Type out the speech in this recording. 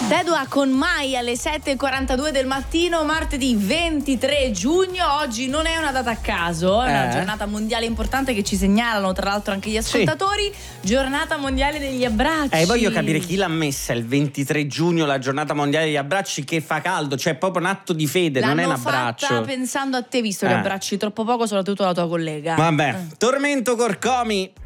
Dedua con Mai alle 7:42 del mattino, martedì 23 giugno. Oggi non è una data a caso, è una giornata mondiale importante che ci segnalano tra l'altro anche gli ascoltatori. Giornata mondiale degli abbracci. Voglio capire chi l'ha messa il 23 giugno, la giornata mondiale degli abbracci, che fa caldo, cioè è proprio un atto di fede, non è un abbraccio. L'hanno fatta pensando a te, visto che abbracci troppo poco, soprattutto la tua collega. Vabbè, Tormento Corcomi.